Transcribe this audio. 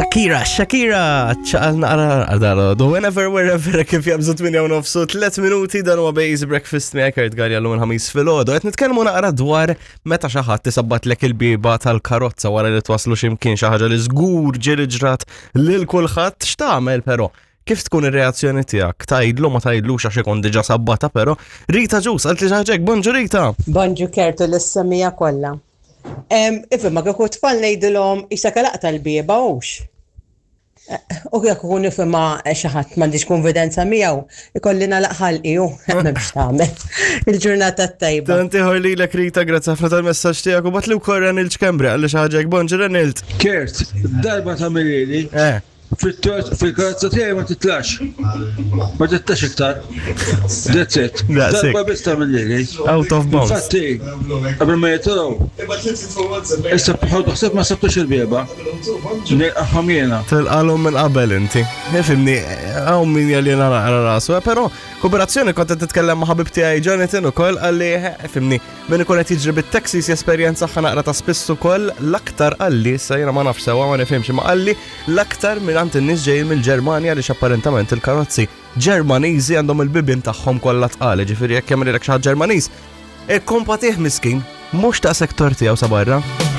Shakira, ċaqalna għara, whenever, wherever, kif jabżu 8:09, 3 minuti dan huwa Base Breakfast Maker tgħalli għallum il-ħamis fil-ħodu. Qed nitkellmu naqra dwar meta xi ħadd tisabbatlek il-bieba tal-karozza wara li twaslu x'imkien xi ħaġa li żgur ġieli ġrat lil kulħadd x'tagħmel però. Kif tkun ir-reazzjoni tiegħek? Tgħidlu ma tgħidlux għax ikun diġà sabbata però. Rita Ġus, qalt li ħaġek, bonġu Rita. Bonġu Kertu l-issemija kollha. Ifhimma kieku tfal ngħidilhom issa kalaqta l-bieba hux. U jekk ikun ifhimha xi ħadd m'għandix konfidenza miegħu, ikolli nagħlaq ħalqi hu m'hemmx tagħmel. Il-ġurnata tajba. Tant ieħor lilek Rita, grazzi ħafna tal-messaġġ tiegħek u batli wkoll Ranil Ċkembri għalli xi ħaġek, bonġu Ranilt. Kert, darba tagħmilili. Fil-karozza tiegħi ma titlax. Ma titlax iktar. That's it. Darba biss tagħmilili. Out of bounds. Infatti, qabel ma jitolgħu. Issa bħal ma sabtux il-bieba. Neqaħħom jiena. Tilqalhom minn qabel inti. Nifhimni, hawn min jalli nara rasu, però kooperazzjoni kont qed titkellem ma' ħabib tiegħi Jonathan ukoll qalli fimni min ikun qed jiġri bit-taxis jesperjenza naqra ta' spiss ukoll l-aktar qalli sa jiena ma nafx sewwa ma nifhimx ma qalli l-aktar minn in-nies ġejjin mill-Ġermanja li apparentament il-karozzi Ġermaniżi għandhom il-bibien tagħhom kollha tqal, ġifieri jekk jagħmilek xi ħadd Ġermaniż, ikkompatih miskin mhux ta' sektor tiegħu sa barra.